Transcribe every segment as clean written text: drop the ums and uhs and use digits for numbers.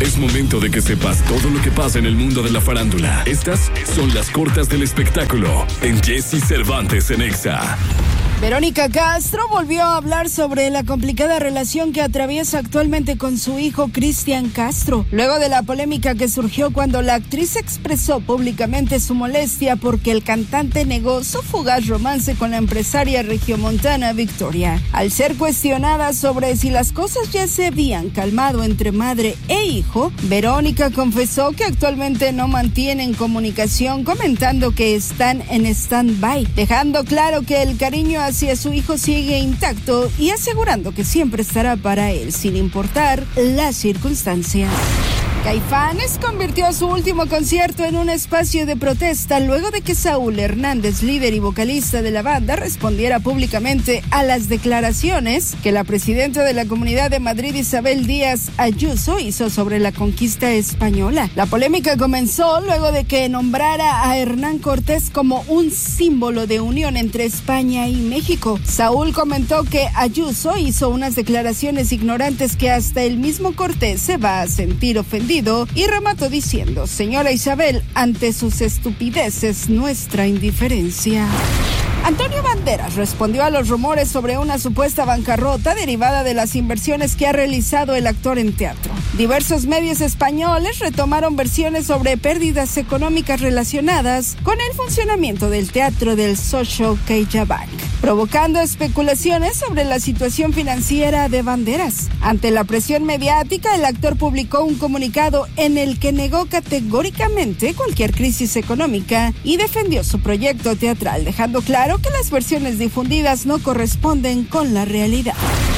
Es momento de que sepas todo lo que pasa en el mundo de la farándula. Estas son las cortas del espectáculo en Jessy Cervantes en Exa. Verónica Castro volvió a hablar sobre la complicada relación que atraviesa actualmente con su hijo Cristian Castro, luego de la polémica que surgió cuando la actriz expresó públicamente su molestia porque el cantante negó su fugaz romance con la empresaria regiomontana Victoria. Al ser cuestionada sobre si las cosas ya se habían calmado entre madre e hijo, Verónica confesó que actualmente no mantienen comunicación, comentando que están en stand-by, dejando claro que el cariño hacia su hijo sigue intacto y asegurando que siempre estará para él, sin importar las circunstancias. Caifanes convirtió su último concierto en un espacio de protesta luego de que Saúl Hernández, líder y vocalista de la banda, respondiera públicamente a las declaraciones que la presidenta de la Comunidad de Madrid, Isabel Díaz Ayuso, hizo sobre la conquista española. La polémica comenzó luego de que nombrara a Hernán Cortés como un símbolo de unión entre España y México. Saúl comentó que Ayuso hizo unas declaraciones ignorantes que hasta el mismo Cortés se va a sentir ofendido, y remató diciendo: señora Isabel, ante sus estupideces, nuestra indiferencia. Antonio Banderas respondió a los rumores sobre una supuesta bancarrota derivada de las inversiones que ha realizado el actor en teatro. Diversos medios españoles retomaron versiones sobre pérdidas económicas relacionadas con el funcionamiento del teatro del socio CaixaBank, provocando especulaciones sobre la situación financiera de Banderas. Ante la presión mediática, el actor publicó un comunicado en el que negó categóricamente cualquier crisis económica y defendió su proyecto teatral, dejando claro que las versiones difundidas no corresponden con la realidad.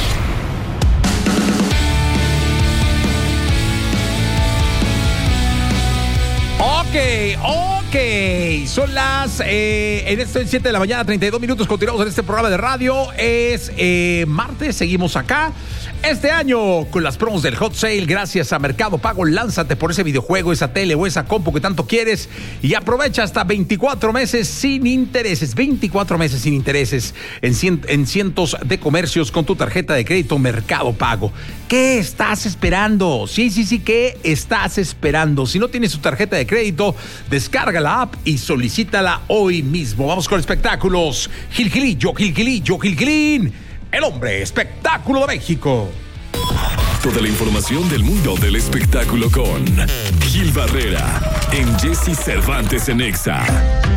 Ok, son las en este 7 de la mañana, 32 minutos. Continuamos en este programa de radio. Es martes, seguimos acá. Este año con las promos del Hot Sale, gracias a Mercado Pago. Lánzate por ese videojuego, esa tele o esa compu que tanto quieres y aprovecha hasta 24 meses sin intereses. 24 meses sin intereses en cientos de comercios con tu tarjeta de crédito Mercado Pago. ¿Qué estás esperando? Sí, ¿qué estás esperando? Si no tienes tu tarjeta de crédito, descarga la app y solicítala hoy mismo. Vamos con espectáculos. Gilgilín, el hombre espectáculo de México. Toda la información del mundo del espectáculo con Gil Barrera en Jessy Cervantes en Exa.